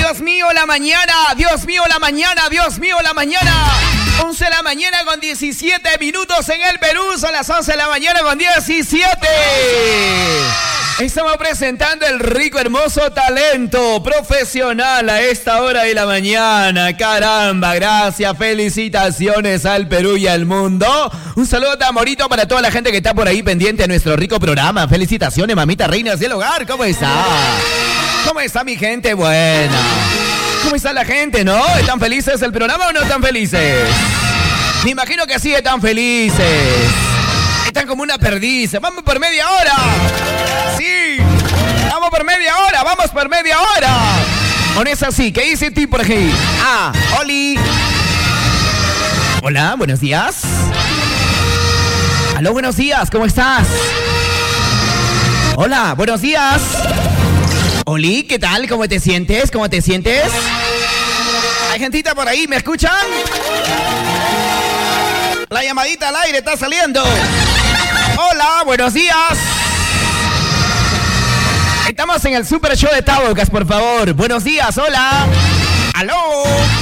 Dios mío, la mañana. Dios mío, la mañana. Dios mío, la mañana. 11 de la mañana con 17 minutos en el Perú. Son las 11 de la mañana con 17. Estamos presentando el rico, hermoso talento profesional a esta hora de la mañana. Caramba, gracias, felicitaciones al Perú y al mundo. Un saludo de amorito para toda la gente que está por ahí pendiente de nuestro rico programa. Felicitaciones, mamita reina del hogar. ¿Cómo está? ¿Cómo está mi gente buena? ¿Cómo está la gente, no? ¿Están felices el programa o no están felices? Me imagino que sí están felices. Están como una perdiz. ¡Vamos por media hora! ¡Sí! ¡Vamos por media hora! ¡Vamos por media hora! ¿O no es así? ¿Qué dice ti por aquí? Ah, Oli. Hola, buenos días. Aló, buenos días. ¿Cómo estás? Hola, buenos días. Oli, ¿qué tal? ¿Cómo te sientes? ¿Cómo te sientes? Hay gentita por ahí, ¿me escuchan? La llamadita al aire está saliendo. Hola, buenos días. Estamos en el Super Show de Tabocas, por favor. Buenos días, hola. Aló.